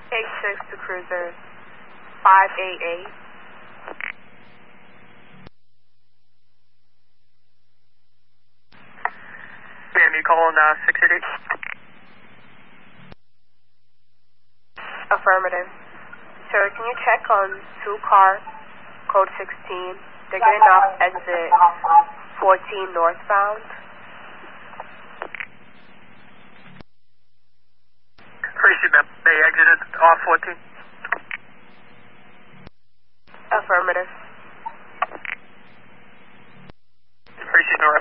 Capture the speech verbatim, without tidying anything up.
eight six to cruiser five eight eight. Ma'am, you calling uh, six eight eight? Affirmative. Sir, can you check on two car, code sixteen? They're getting off exit fourteen northbound. Appreciate ma'am. They exited off fourteen? Affirmative. Appreciate no